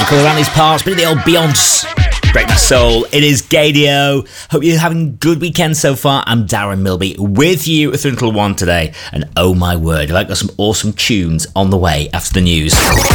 recorded around these parts, but the old Beyonce. Break my soul. It is Gadio. Hope you're having a good weekend so far. I'm Darren Milby with you through until 1 today. And oh my word, I've got some awesome tunes on the way after the news.